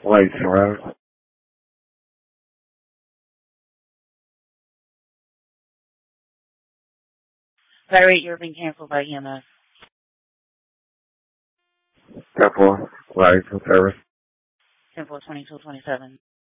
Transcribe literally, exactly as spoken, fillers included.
Langston Road. Sorry, you're being canceled by E M S. Step one, Langston Service. ten four twenty-two twenty-seven.